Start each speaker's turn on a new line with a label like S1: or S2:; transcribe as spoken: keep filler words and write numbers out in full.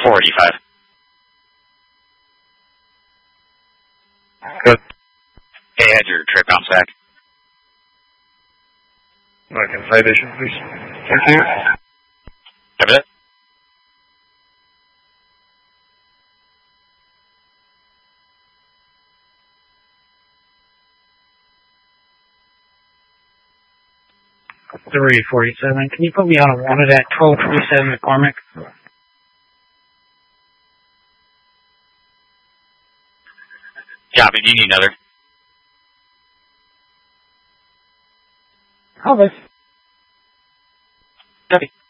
S1: forty-five.
S2: Good.
S1: Hey, had your trade bounce back.
S2: American Citation, please. Thank you.
S1: Have it?
S3: three forty-seven. Can you put me on a one of that twelve twenty-seven McCormick?
S1: Copy. Do you need another?
S3: Copy.
S1: Copy.